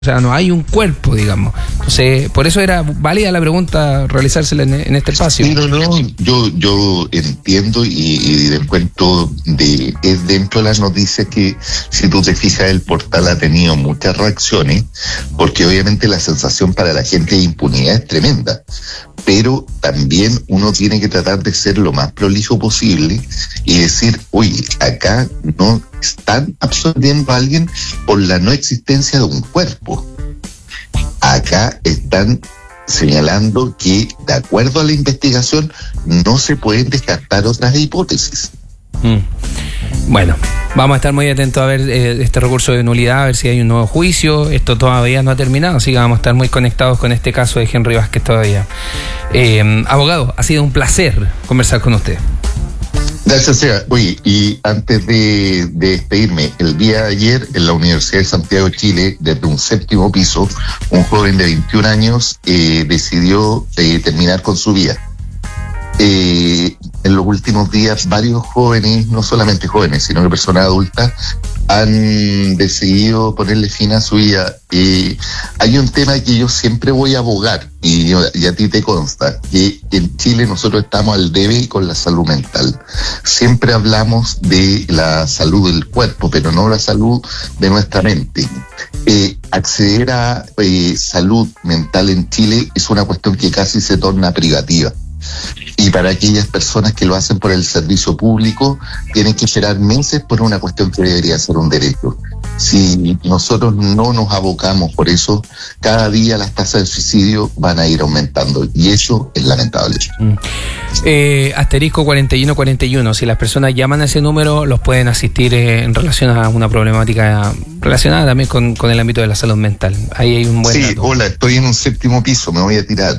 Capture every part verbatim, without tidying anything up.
O sea, no hay un cuerpo, digamos. Entonces, por eso era válida la pregunta realizársela en, en este espacio. Sí, no, no, yo, yo entiendo y, y de cuento de, es dentro de las noticias que, si tú te fijas, el portal ha tenido muchas reacciones, porque obviamente la sensación para la gente de impunidad es tremenda. Pero también uno tiene que tratar de ser lo más prolijo posible y decir, oye, acá no están absorbiendo a alguien por la no existencia de un cuerpo. Acá están señalando que, de acuerdo a la investigación, no se pueden descartar otras hipótesis. Mm. Bueno, vamos a estar muy atentos a ver eh, este recurso de nulidad, a ver si hay un nuevo juicio. Esto todavía no ha terminado, así que vamos a estar muy conectados con este caso de Henry Vázquez todavía. Eh, abogado, ha sido un placer conversar con usted. Gracias, Seba. Oye, y antes de, de despedirme, el día de ayer en la Universidad de Santiago de Chile, desde un séptimo piso, un joven de veintiún años eh, decidió eh, terminar con su vida. Eh, en los últimos días varios jóvenes, no solamente jóvenes, sino que personas adultas, han decidido ponerle fin a su vida. Eh, hay un tema que yo siempre voy a abogar, y, y a ti te consta, que en Chile nosotros estamos al debe con la salud mental. Siempre hablamos de la salud del cuerpo, pero no la salud de nuestra mente. Eh, acceder a eh, salud mental en Chile es una cuestión que casi se torna privativa. Y para aquellas personas que lo hacen por el servicio público, tienen que esperar meses por una cuestión que debería ser un derecho. Si nosotros no nos abocamos por eso, cada día las tasas de suicidio van a ir aumentando, y eso es lamentable. Mm. Eh, asterisco cuarenta y uno cuarenta y uno, si las personas llaman a ese número, los pueden asistir eh, en relación a una problemática relacionada también con, con el ámbito de la salud mental. Ahí hay un buen Sí, dato. Hola, estoy en un séptimo piso, me voy a tirar.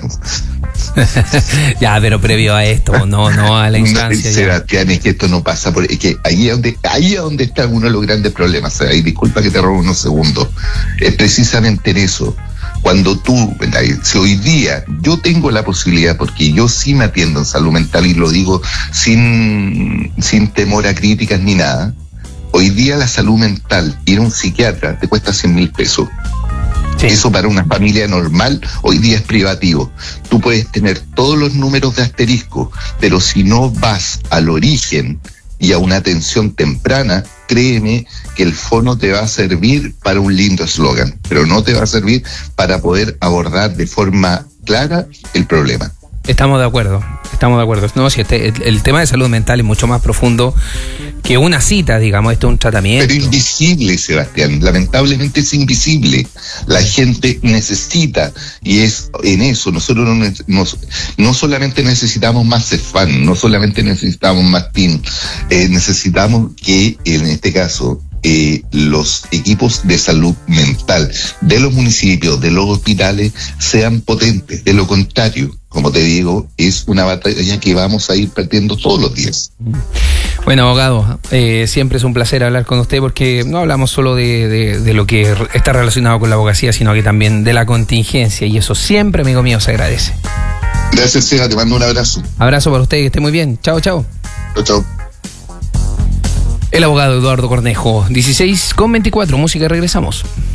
Ya, pero previo a esto, no, no a la instancia. No, Sebastián, es que esto no pasa por, es que ahí es donde, ahí es donde está uno de los grandes problemas, ¿sabes? Y disculpa que te robo unos segundos. Es precisamente en eso. Cuando tú, si hoy día yo tengo la posibilidad, porque yo sí me atiendo en salud mental y lo digo sin, sin temor a críticas ni nada, hoy día la salud mental, ir a un psiquiatra te cuesta cien mil pesos. Sí. Eso para una familia normal hoy día es privativo. Tú puedes tener todos los números de asterisco, pero si no vas al origen y a una atención temprana, créeme que el fono te va a servir para un lindo eslogan, pero no te va a servir para poder abordar de forma clara el problema. Estamos de acuerdo, estamos de acuerdo. No, si este, el, el tema de salud mental es mucho más profundo que una cita, digamos, esto es un tratamiento. Pero invisible, Sebastián, lamentablemente es invisible. La gente necesita, y es en eso, nosotros no, nos, no solamente necesitamos más CEFAN, no solamente necesitamos más T I N, eh, necesitamos que, en este caso, Eh, los equipos de salud mental de los municipios, de los hospitales, sean potentes. De lo contrario, como te digo, es una batalla que vamos a ir perdiendo todos los días. Bueno, abogado, eh, siempre es un placer hablar con usted, porque no hablamos solo de, de, de lo que está relacionado con la abogacía, sino que también de la contingencia, y eso siempre, amigo mío, se agradece. Gracias, Sega, te mando un abrazo. Abrazo para usted, que esté muy bien. Chao, chao. Chao, chao. El abogado Eduardo Cornejo, dieciséis con veinticuatro, música, regresamos.